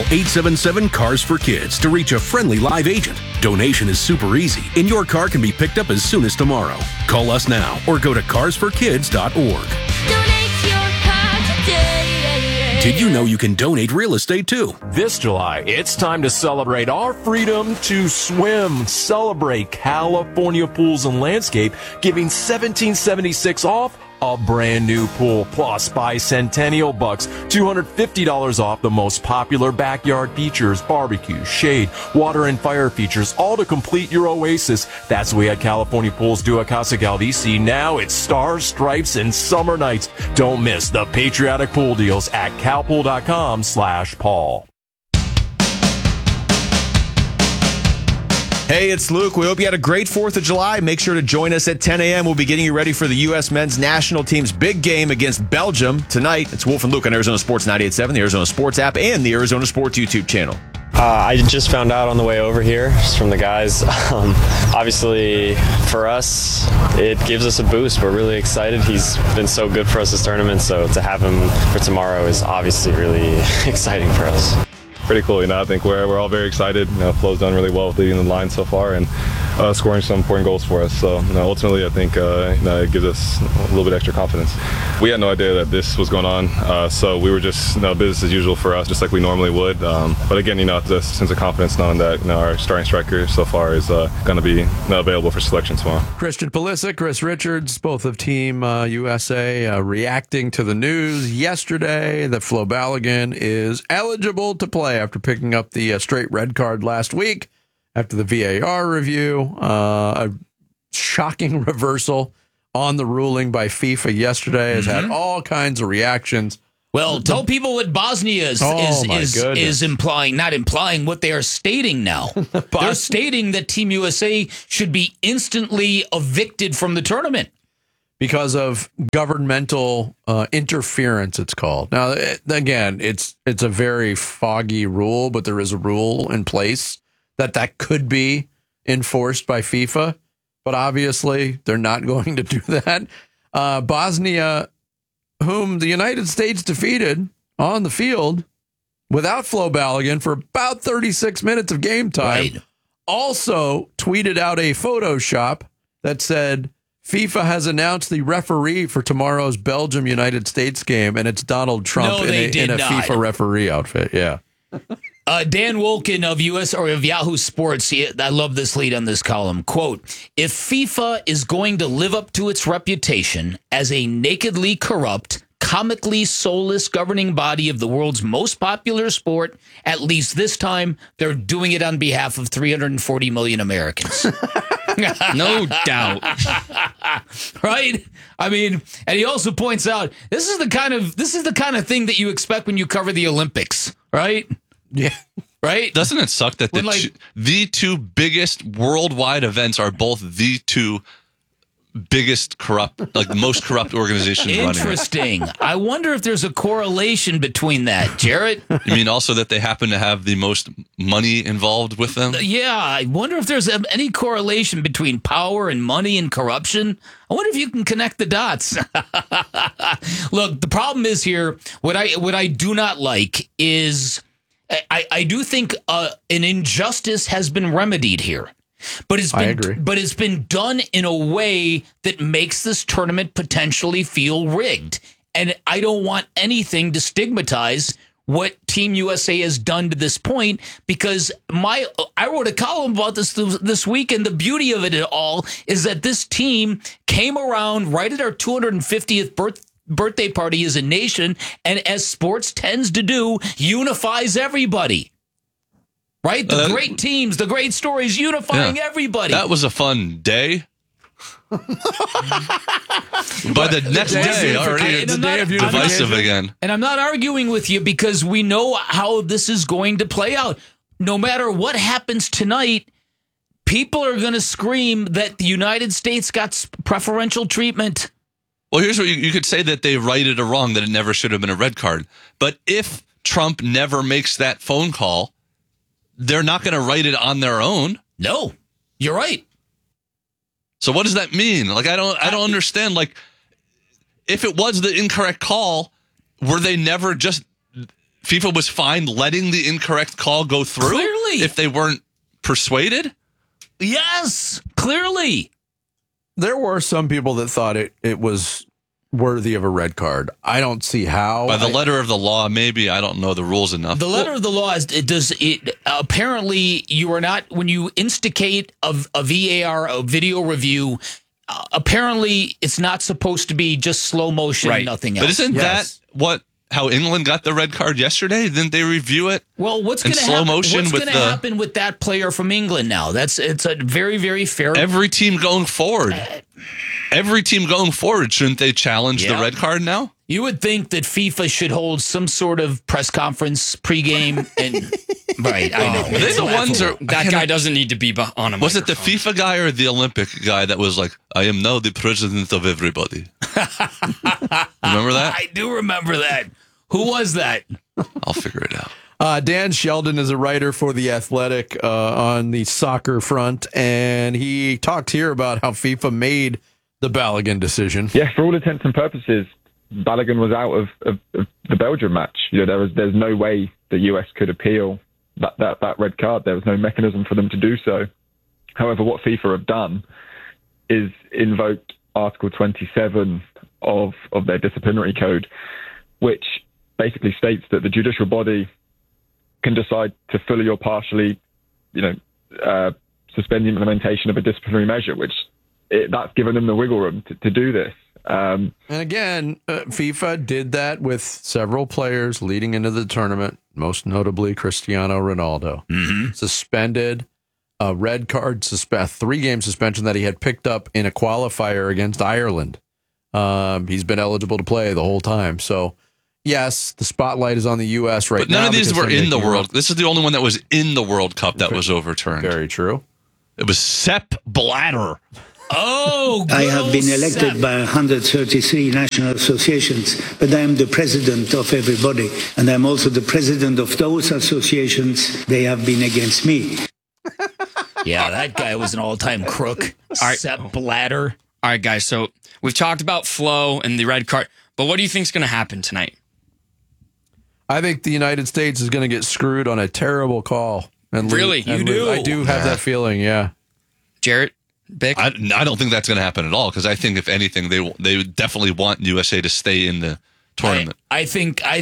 Call 877-CARS-FOR-KIDS to reach a friendly live agent. Donation is super easy, and your car can be picked up as soon as tomorrow. Call us now or go to carsforkids.org. Donate your car today. Did you know you can donate real estate too? This July, it's time to celebrate our freedom to swim. Celebrate California Pools and Landscape giving $1,776 off a brand new pool. Plus, buy Centennial Bucks, $250 off the most popular backyard features, barbecue, shade, water, and fire features, all to complete your oasis. That's what we at California Pools do at Casa Galdici. Now it's stars, stripes, and summer nights. Don't miss the patriotic pool deals at calpool.com/Paul. Hey, it's Luke. We hope you had a great 4th of July. Make sure to join us at 10 a.m. We'll be getting you ready for the U.S. men's national team's big game against Belgium tonight. It's Wolf and Luke on Arizona Sports 98.7, the Arizona Sports app, and the Arizona Sports YouTube channel. I just found out on the way over here just from the guys. Obviously, for us, it gives us a boost. We're really excited. He's been so good for us this tournament, so to have him for tomorrow is obviously really exciting for us. Pretty cool, I think we're all very excited. Flo's done really well with leading the line so far and scoring some important goals for us. So ultimately, I think it gives us a little bit extra confidence. We had no idea that this was going on, so we were just business as usual for us, just like we normally would. But again, it's a sense of confidence knowing that our starting striker so far is going to be available for selection tomorrow. Christian Pulisic, Chris Richards, both of Team USA reacting to the news yesterday that Flo Balogun is eligible to play after picking up the straight red card last week after the VAR review. A shocking reversal on the ruling by FIFA yesterday has had all kinds of reactions. Well, tell people what Bosnia is implying, not implying, what they are stating now. They're stating that Team USA should be instantly evicted from the tournament. Because of governmental interference, it's called. Now, again, it's a very foggy rule, but there is a rule in place that could be enforced by FIFA. But obviously, they're not going to do that. Bosnia, whom the United States defeated on the field without Flo Balogun for about 36 minutes of game time, also tweeted out a Photoshop that said, FIFA has announced the referee for tomorrow's Belgium-United States game, and it's Donald Trump in a FIFA referee outfit. Yeah. Dan Wolken of Yahoo Sports, I love this lead on this column. Quote, if FIFA is going to live up to its reputation as a nakedly corrupt, comically soulless governing body of the world's most popular sport, at least this time, they're doing it on behalf of 340 million Americans. No doubt. Right? I mean, and he also points out this is the kind of thing that you expect when you cover the Olympics, right? Yeah. Right? Doesn't it suck that the two biggest worldwide events are both the two biggest most corrupt organizations running? Interesting. I wonder if there's a correlation between that, Jarrett. You mean also that they happen to have the most money involved with them? Yeah, I wonder if there's any correlation between power and money and corruption. I wonder if you can connect the dots. Look, the problem is here, what I do not like is I do think an injustice has been remedied here. But it's been done in a way that makes this tournament potentially feel rigged. And I don't want anything to stigmatize what Team USA has done to this point, because I wrote a column about this week, and the beauty of it all is that this team came around right at our 250th birthday party as a nation, and as sports tends to do, unifies everybody. Right? The great teams, the great stories, unifying everybody. That was a fun day. By the next day, already divisive again. And I'm not arguing with you because we know how this is going to play out. No matter what happens tonight, people are going to scream that the United States got preferential treatment. Well, here's what you could say, that they righted a wrong, that it never should have been a red card. But if Trump never makes that phone call, they're not going to write it on their own. No, you're right. So what does that mean? I don't understand. If it was the incorrect call, were they never just FIFA was fine letting the incorrect call go through? Clearly. If they weren't persuaded? Yes, clearly. There were some people that thought it was worthy of a red card. I don't see how. By the letter of the law, maybe. I don't know the rules enough. The letter of the law is apparently you are not, when you instigate a VAR, a video review, apparently it's not supposed to be just slow motion, Right. nothing else. But isn't that how England got the red card yesterday? Didn't they review it? Well, what's in going to slow happen? motion What's with going to happen with that player from England now? It's a very, very fair. Every team going forward. Every team going forward, shouldn't they challenge the red card now? You would think that FIFA should hold some sort of press conference pregame, and right? I know. They're the ones That guy doesn't need to be on a Was it the microphone. FIFA guy or the Olympic guy that was like, I am now the president of everybody? Remember that? I do remember that. Who was that? I'll figure it out. Dan Sheldon is a writer for The Athletic on the soccer front, and he talked here about how FIFA made the Balogun decision. Yeah, for all intents and purposes, Balogun was out of the Belgium match. There's no way the US could appeal that red card. There was no mechanism for them to do so. However, what FIFA have done is invoked Article 27 of their disciplinary code, which basically states that the judicial body can decide to fully or partially, suspend the implementation of a disciplinary measure, which that's given them the wiggle room to do this. And again, FIFA did that with several players leading into the tournament, most notably Cristiano Ronaldo. Suspended, a red card, 3-game suspension that he had picked up in a qualifier against Ireland. He's been eligible to play the whole time. So, yes, the spotlight is on the U.S. right now. But none of these were in the World. Cup. This is the only one that was in the World Cup that was overturned. Very true. It was Sepp Blatter. Oh, I have been elected by 133 national associations, but I am the president of everybody, and I'm also the president of those associations. They have been against me. Yeah, that guy was an all-time crook. Sepp Blatter. All right, guys. So we've talked about Flo and the red card, but what do you think is going to happen tonight? I think the United States is going to get screwed on a terrible call. And Really? you do? I do have that feeling, yeah. Jarrett? Bick? I don't think that's going to happen at all, because I think, if anything, they definitely want USA to stay in the tournament. I think